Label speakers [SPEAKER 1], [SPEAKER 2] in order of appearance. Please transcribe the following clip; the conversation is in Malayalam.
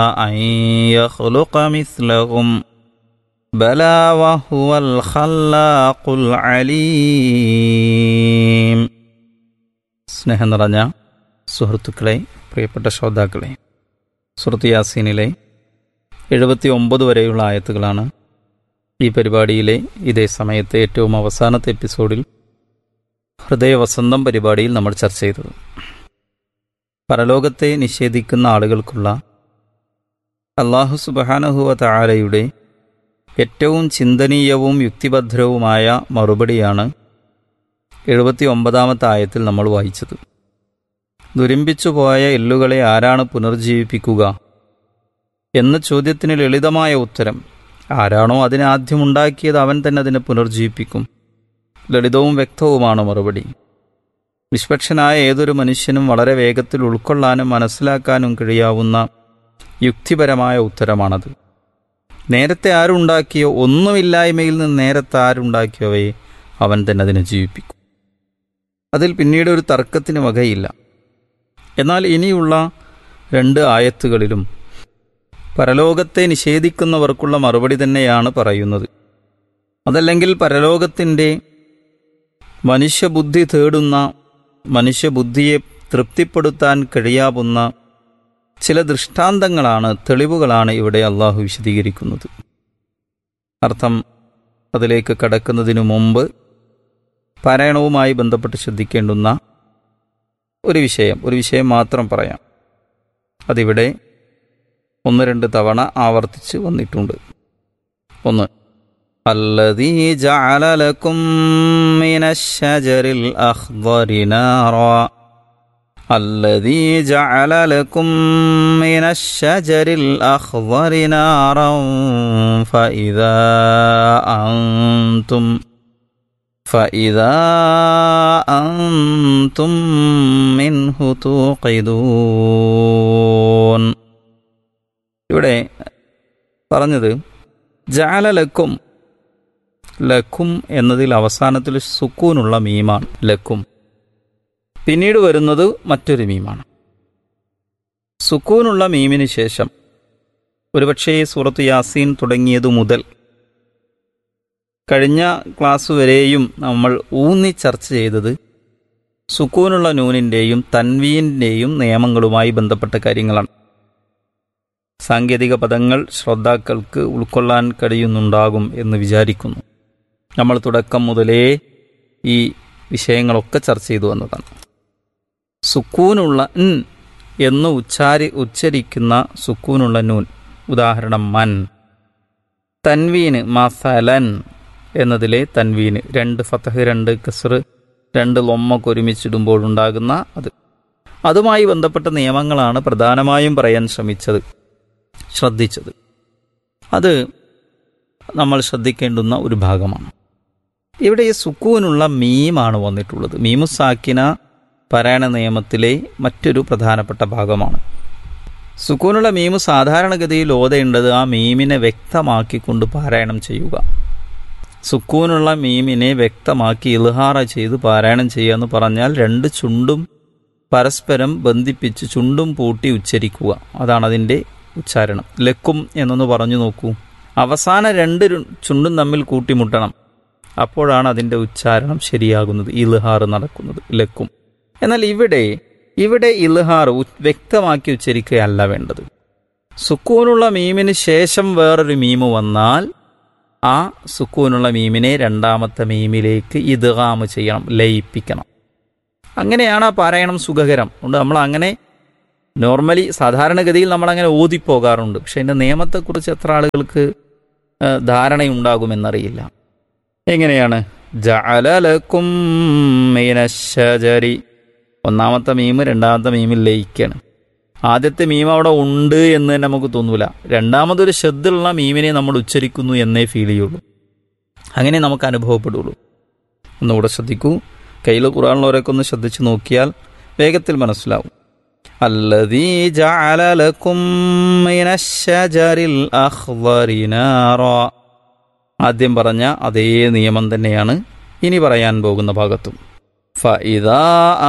[SPEAKER 1] أن يخلق مثلهم بلى وهو الخلاق العليم. സ്നേഹം നിറഞ്ഞ സുഹൃത്തുക്കളെ, പ്രിയപ്പെട്ട ശ്രോതാക്കളെ, സൂറത്ത് യാസീനിലെ 79 വരെയുള്ള ആയത്തുകളാണ് ഈ പരിപാടിയിലെ ഇതേ സമയത്തെ ഏറ്റവും അവസാനത്തെ എപ്പിസോഡിൽ ഹൃദയവസന്തം പരിപാടിയിൽ നമ്മൾ ചർച്ച ചെയ്തത്. പരലോകത്തെ നിഷേധിക്കുന്ന ആളുകൾക്കുള്ള അല്ലാഹു സുബ്ഹാനഹു വ തആലയുടെ ഏറ്റവും ചിന്തനീയവും യുക്തിഭദ്രവുമായ മറുപടിയാണ് 79ാമത്തെ ആയത്തിൽ നമ്മൾ വായിച്ചത്. ദുരമ്പിച്ചുപോയ എല്ലുകളെ ആരാണ് പുനർജീവിപ്പിക്കുക എന്ന ചോദ്യത്തിന് ലളിതമായ ഉത്തരം, ആരാണോ അതിനെ ആദ്യമുണ്ടാക്കിയത് അവൻ തന്നെ അതിനെ പുനർജീവിപ്പിക്കും. ലളിതവും വ്യക്തവുമാണ് മറുപടി. നിഷ്പക്ഷനായ ഏതൊരു മനുഷ്യനും വളരെ വേഗത്തിൽ ഉൾക്കൊള്ളാനും മനസ്സിലാക്കാനും കഴിയാവുന്ന യുക്തിപരമായ ഉത്തരമാണത്. നേരത്തെ ആരുണ്ടാക്കിയോ, ഒന്നുമില്ലായ്മയിൽ നിന്ന് നേരത്തെ ആരുണ്ടാക്കിയവയെ അവൻ തന്നെ അതിനെ ജീവിപ്പിക്കും. അതിൽ പിന്നീട് ഒരു തർക്കത്തിന് വകയില്ല. എന്നാൽ ഇനിയുള്ള 2 ആയത്തുകളിലും പരലോകത്തെ നിഷേധിക്കുന്നവർക്കുള്ള മറുപടി തന്നെയാണ് പറയുന്നത്. അതല്ലെങ്കിൽ പരലോകത്തിൻ്റെ മനുഷ്യബുദ്ധി തേടുന്ന, മനുഷ്യബുദ്ധിയെ തൃപ്തിപ്പെടുത്താൻ കഴിയാവുന്ന ചില ദൃഷ്ടാന്തങ്ങളാണ്, തെളിവുകളാണ് ഇവിടെ അള്ളാഹു വിശദീകരിക്കുന്നത്. അർത്ഥം അതിലേക്ക് കടക്കുന്നതിനു മുമ്പ് പാരായണവുമായി ബന്ധപ്പെട്ട് ശ്രദ്ധിക്കേണ്ടുന്ന ഒരു വിഷയം മാത്രം പറയാം. അതിവിടെ 1-2 തവണ ആവർത്തിച്ച് വന്നിട്ടുണ്ട്. 1, അല്ലദീ ജഅല ലക്കും മിനശ്ശജരിൽ അഖ്ദരി നാറാ, അല്ലദീ ജഅല ലക്കും മിനശ്ശജരിൽ അഖ്ദരി നാറൻ فإذا أنتم منه توقدون. ഇവിടെ പറഞ്ഞത് ജഅല ലക്കും, ലക്കും എന്നതിൽ അവസാനത്തിൽ സുക്കൂനുള്ള മീമാണ് ലക്കും. പിന്നീട് വരുന്നത് മറ്റൊരു മീമാണ്. സുക്കൂനുള്ള മീമിന് ശേഷം ഒരുപക്ഷേ സൂറത്ത് യാസീൻ തുടങ്ങിയതു മുതൽ കഴിഞ്ഞ ക്ലാസ് വരെയും നമ്മൾ ഊന്നി ചർച്ച ചെയ്തത് സുക്കൂനുള്ള നൂനിൻ്റെയും തൻവീൻ്റെയും നിയമങ്ങളുമായി ബന്ധപ്പെട്ട കാര്യങ്ങളാണ്. സാങ്കേതിക പദങ്ങൾ ശ്രോതാക്കൾക്ക് ഉൾക്കൊള്ളാൻ കഴിയുന്നുണ്ടാകും എന്ന് വിചാരിക്കുന്നു. നമ്മൾ തുടക്കം മുതലേ ഈ വിഷയങ്ങളൊക്കെ ചർച്ച ചെയ്തു വന്നതാണ്. സുക്കൂനുള്ള ൻ എന്ന് ഉച്ചരിക്കുന്ന സുക്കൂനുള്ള നൂൻ, ഉദാഹരണം മൻ. തൻവീന് മസലൻ എന്നതിലെ തൻവീന് 2 ഫതഹ് 2 കസ്ർ 2 ലൊമ്മൊക്കെ ഒരുമിച്ചിടുമ്പോൾ ഉണ്ടാകുന്ന അതുമായി ബന്ധപ്പെട്ട നിയമങ്ങളാണ് പ്രധാനമായും പറയാൻ ശ്രദ്ധിച്ചത്. അത് നമ്മൾ ശ്രദ്ധിക്കേണ്ടുന്ന ഒരു ഭാഗമാണ്. ഇവിടെ ഈ സുക്കൂനുള്ള മീമാണ് വന്നിട്ടുള്ളത്. മീമുസാക്കിന പാരായണ നിയമത്തിലെ മറ്റൊരു പ്രധാനപ്പെട്ട ഭാഗമാണ്. സുക്കൂനുള്ള മീമു സാധാരണഗതിയിൽ ഓതേണ്ടത് ആ മീമിനെ വ്യക്തമാക്കിക്കൊണ്ട് പാരായണം ചെയ്യുക. സുക്കൂനുള്ള മീമിനെ വ്യക്തമാക്കി ഇൽഹാറ ചെയ്ത് പാരായണം ചെയ്യുക എന്ന് പറഞ്ഞാൽ 2 ചുണ്ടും പരസ്പരം ബന്ധിപ്പിച്ച് ചുണ്ടും പൂട്ടി ഉച്ചരിക്കുക. അതാണ് അതിൻ്റെ ഉച്ചാരണം. ലക്കും എന്നൊന്ന് പറഞ്ഞു നോക്കൂ. അവസാന 2 ചുണ്ടും തമ്മിൽ കൂട്ടിമുട്ടണം. അപ്പോഴാണ് അതിൻ്റെ ഉച്ചാരണം ശരിയാകുന്നത്, ഇൽഹാർ നടക്കുന്നത്, ലക്കും. എന്നാൽ ഇവിടെ ഇൽഹാർ വ്യക്തമാക്കി ഉച്ചരിക്കുകയല്ല വേണ്ടത്. സുക്കൂനുള്ള മീമിന് ശേഷം വേറൊരു മീമ് വന്നാൽ ആ സുക്കൂനുള്ള മീമിനെ 2ാമത്തെ മീമിലേക്ക് ഇദ്ഗാം ചെയ്യണം, ലയിപ്പിക്കണം. അങ്ങനെയാണ് ആ പാരായണം സുഖകരം. അതുകൊണ്ട് നമ്മൾ അങ്ങനെ നോർമലി സാധാരണഗതിയിൽ നമ്മളങ്ങനെ ഓതിപ്പോകാറുണ്ട്. പക്ഷെ അതിൻ്റെ നിയമത്തെക്കുറിച്ച് എത്ര ആളുകൾക്ക് ധാരണയുണ്ടാകുമെന്നറിയില്ല. എങ്ങനെയാണ്? ജഅല ലക്കും മിനശ്ശജരി, 1ാമത്തെ മീമ് 2ാമത്തെ മീമിൽ ലയിക്കാണ്. ആദ്യത്തെ മീം അവിടെ ഉണ്ട് എന്ന് തന്നെ നമുക്ക് തോന്നൂല. 2ാമതൊരു ശബ്ദമുള്ള മീമിനെ നമ്മൾ ഉച്ചരിക്കുന്നു എന്നേ ഫീൽ ചെയ്യുള്ളൂ. അങ്ങനെ നമുക്ക് അനുഭവപ്പെടുള്ളൂ. ഒന്നുകൂടെ ശ്രദ്ധിക്കൂ. കയ്യിൽ ഖുർആനിലുള്ളവരൊക്കെ ഒന്ന് ശ്രദ്ധിച്ച് നോക്കിയാൽ വേഗത്തിൽ മനസ്സിലാവും. അല്ലദീ ജഅല ലക്കും മിനശ്ശജരിൽ അഖ്ദരി നാറാ, ആദ്യം പറഞ്ഞ അതേ നിയമം തന്നെയാണ് ഇനി പറയാൻ പോകുന്ന ഭാഗത്തും. ഫഇദാ